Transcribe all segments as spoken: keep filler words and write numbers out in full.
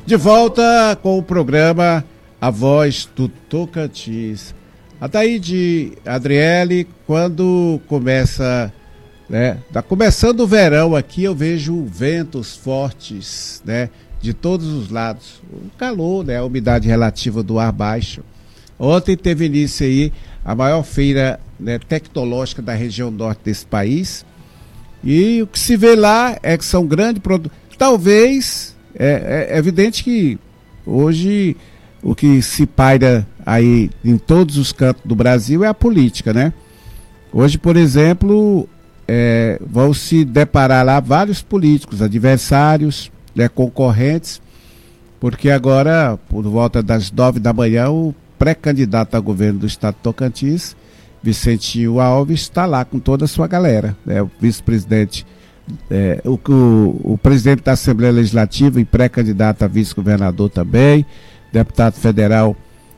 De volta com o programa A Voz do Tocantins. Ataíde, Adriele, quando começa, né, tá começando o verão aqui, eu vejo ventos fortes, né, de todos os lados. O calor, né, a umidade relativa do ar baixo. Ontem teve início aí a maior feira, né, tecnológica da região norte desse país. E o que se vê lá é que são grandes produtos. Talvez, é, é evidente que hoje o que se paira aí em todos os cantos do Brasil é a política, né? Hoje, por exemplo, é, vão se deparar lá vários políticos, adversários, né, concorrentes, porque agora, por volta das nove da manhã, o pré-candidato a governo do estado de Tocantins, Vicentinho Alves, está lá com toda a sua galera, né? O vice-presidente, é, o, o, o presidente da Assembleia Legislativa e pré-candidato a vice-governador também, deputado federal,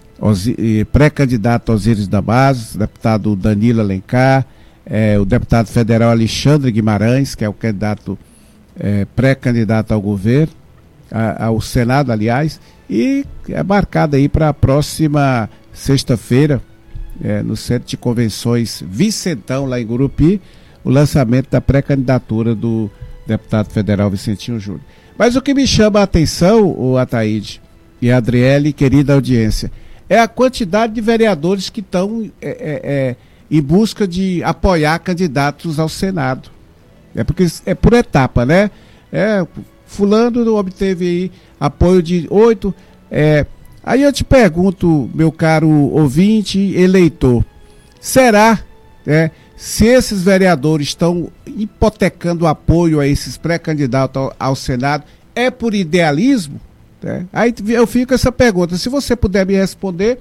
pré-candidato Osíris Damaso, deputado Danilo Alencar, é, o deputado federal Alexandre Guimarães, que é o candidato, é, pré-candidato ao governo, a, ao Senado, aliás, e é marcado aí para a próxima sexta-feira, é, no Centro de Convenções Vicentão, lá em Gurupi, o lançamento da pré-candidatura do deputado federal Vicentinho Júnior. Mas o que me chama a atenção, o Ataíde e a Adriele, querida audiência, é a quantidade de vereadores que estão é, é, é, em busca de apoiar candidatos ao Senado. É porque é por etapa, né? É, fulano obteve aí apoio de oito. É, aí eu te pergunto, meu caro ouvinte, eleitor, será, é, se esses vereadores estão hipotecando apoio a esses pré-candidatos ao, ao Senado, é por idealismo? É. Aí eu fico com essa pergunta. Se você puder me responder,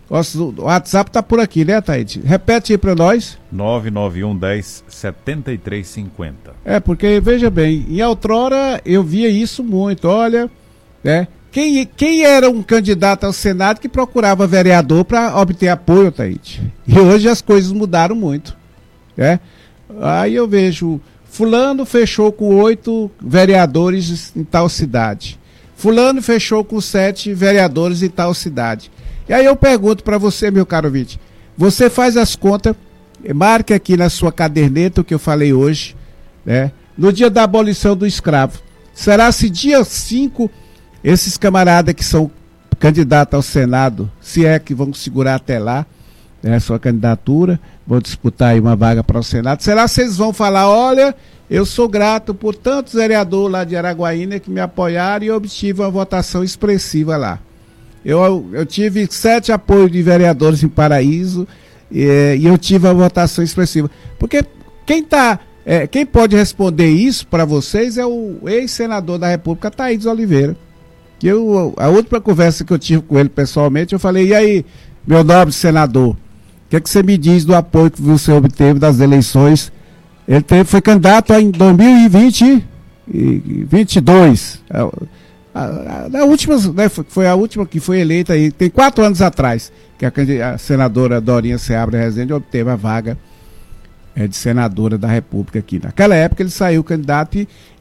o WhatsApp está por aqui, né, Taíde? Repete aí para nós. nove nove um, dez, setenta e três cinquenta. É, porque, veja bem, em outrora eu via isso muito. Olha, né? Quem, quem era um candidato ao Senado que procurava vereador para obter apoio, Taíde? E hoje as coisas mudaram muito. Né? Aí eu vejo, fulano fechou com oito vereadores em tal cidade. Fulano fechou com sete vereadores em tal cidade. E aí eu pergunto para você, meu caro ouvinte, você faz as contas, marque aqui na sua caderneta o que eu falei hoje, né? No dia da abolição do escravo. Será se dia cinco, esses camaradas que são candidatos ao Senado, se é que vão segurar até lá, né, a sua candidatura, vão disputar aí uma vaga para o Senado, será que eles vão falar, olha, eu sou grato por tantos vereadores lá de Araguaína que me apoiaram e obtive uma votação expressiva lá. Eu, eu tive sete apoios de vereadores em Paraíso e, e eu tive uma votação expressiva. Porque quem, tá, é, quem pode responder isso para vocês é o ex-senador da República, Ataíde Oliveira. Que eu, a última conversa que eu tive com ele pessoalmente, eu falei, e aí, meu nobre senador, o que, é que você me diz do apoio que você obteve das eleições? Ele teve, foi candidato em dois mil e vinte e vinte e dois. A, a, a última, né, foi, foi a última que foi eleita aí, tem quatro anos atrás, que a, a senadora Dorinha Seabra Rezende obteve a vaga é, de senadora da República aqui. Naquela época ele saiu candidato e,